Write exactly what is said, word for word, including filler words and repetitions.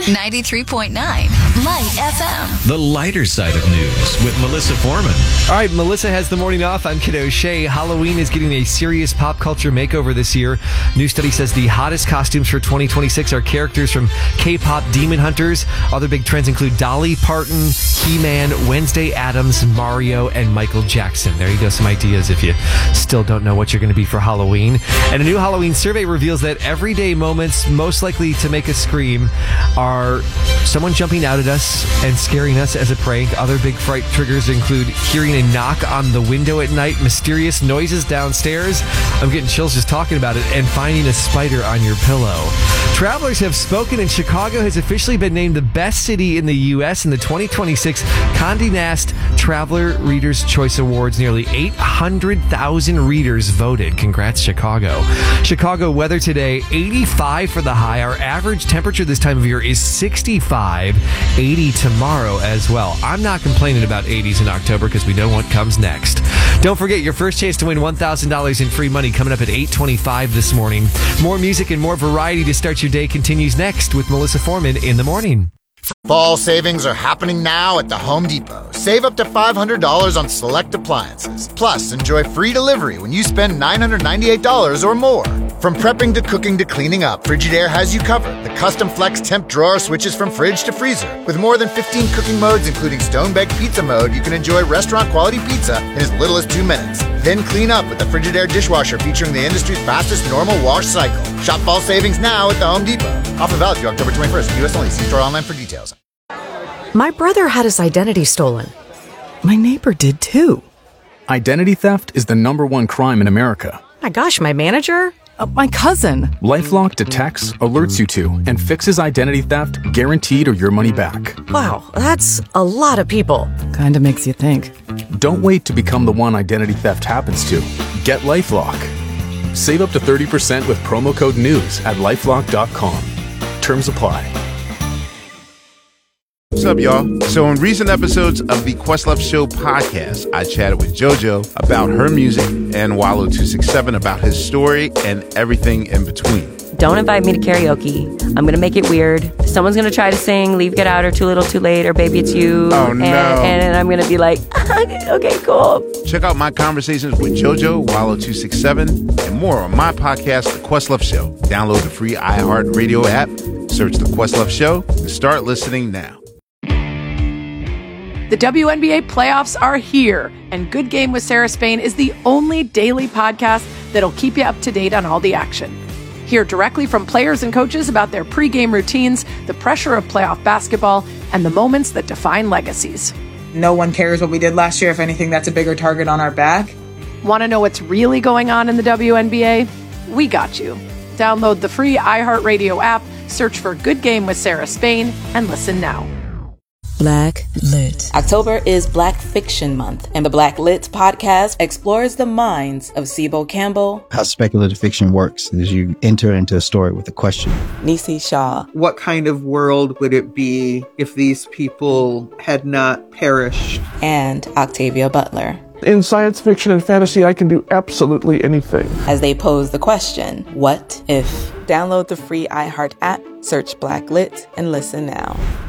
ninety-three point nine Light F M. The lighter side of news with Melissa Foreman. All right, Melissa has the morning off. I'm Kid O'Shea. Halloween is getting a serious pop culture makeover this year. New study says the hottest costumes for twenty twenty-six are characters from K-pop Demon Hunters. Other big trends include Dolly Parton, He-Man, Wednesday Addams, Mario, and Michael Jackson. There you go, some ideas if you still don't know what you're going to be for Halloween. And a new Halloween survey reveals that everyday moments most likely to make us scream are someone jumping out at us and scaring us as a prank. Other big fright triggers include hearing a knock on the window at night, mysterious noises downstairs, I'm getting chills just talking about it, and finding a spider on your pillow. Travelers have spoken, and Chicago has officially been named the best city in the U S in the twenty twenty-six Condé Nast Traveler Readers' Choice Awards. Nearly eight hundred thousand readers voted. Congrats, Chicago. Chicago weather today, eighty-five for the high. Our average temperature this time of year is sixty-five, eighty tomorrow as well. I'm not complaining about eighties in October because we know what comes next. Don't forget your first chance to win one thousand dollars in free money coming up at eight twenty-five this morning. More music and more variety to start your day continues next with Melissa Foreman in the morning. Fall savings are happening now at the Home Depot. Save up to five hundred dollars on select appliances. Plus, enjoy free delivery when you spend nine hundred ninety-eight dollars or more. From prepping to cooking to cleaning up, Frigidaire has you covered. The custom flex temp drawer switches from fridge to freezer. With more than fifteen cooking modes, including stone-baked pizza mode, you can enjoy restaurant-quality pizza in as little as two minutes. Then clean up with the Frigidaire dishwasher featuring the industry's fastest normal wash cycle. Shop fall savings now at the Home Depot. Offer valid through October twenty-first. U S only. See store online for details. My brother had his identity stolen. My neighbor did too. Identity theft is the number one crime in America. My gosh, my manager? Uh, my cousin. LifeLock detects, alerts you to, and fixes identity theft guaranteed or your money back. Wow, that's a lot of people. Kinda makes you think. Don't wait to become the one identity theft happens to. Get LifeLock. Save up to thirty percent with promo code NEWS at lifelock dot com. Terms apply. What's up, y'all? So in recent episodes of the Questlove Show podcast, I chatted with JoJo about her music and Wallow two six seven about his story and everything in between. Don't invite me to karaoke. I'm going to make it weird. Someone's going to try to sing Leave, Get Out, or Too Little, Too Late, or Baby It's You. Oh, no. And, and I'm going to be like, okay, cool. Check out my conversations with JoJo, Wallow two six seven, and more on my podcast, The Questlove Show. Download the free iHeartRadio app, search The Questlove Show, and start listening now. The W N B A playoffs are here, and Good Game with Sarah Spain is the only daily podcast that'll keep you up to date on all the action. Hear directly from players and coaches about their pregame routines, the pressure of playoff basketball, and the moments that define legacies. No one cares what we did last year. If anything, that's a bigger target on our back. Want to know what's really going on in the W N B A? We got you. Download the free iHeartRadio app, search for Good Game with Sarah Spain, and listen now. Black Lit. October is Black Fiction Month, and the Black Lit podcast explores the minds of Sibo Campbell. How speculative fiction works is you enter into a story with a question. Nisi Shaw. What kind of world would it be if these people had not perished? And Octavia Butler. In science fiction and fantasy, I can do absolutely anything. As they pose the question, what if? Download the free iHeart app, search Black Lit, and listen now.